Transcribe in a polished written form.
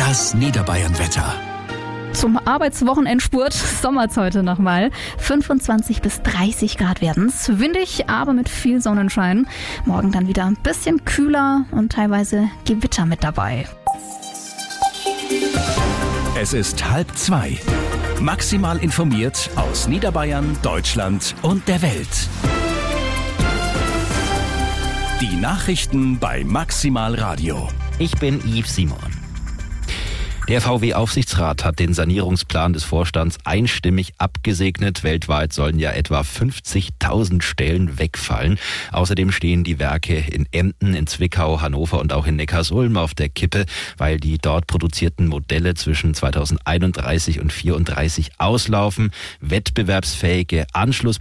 Das Niederbayern-Wetter. Zum Arbeitswochenendspurt sommert's heute nochmal. 25 bis 30 Grad werden's. Windig, aber mit viel Sonnenschein. Morgen dann wieder ein bisschen kühler und teilweise Gewitter mit dabei. Es ist 1:30. Maximal informiert aus Niederbayern, Deutschland und der Welt. Die Nachrichten bei Maximal Radio. Ich bin Yves Simon. Der VW-Aufsichtsrat hat den Sanierungsplan des Vorstands einstimmig abgesegnet. Weltweit sollen ja etwa 50.000 Stellen wegfallen. Außerdem stehen die Werke in Emden, in Zwickau, Hannover und auch in Neckarsulm auf der Kippe, weil die dort produzierten Modelle zwischen 2031 und 2034 auslaufen. Wettbewerbsfähige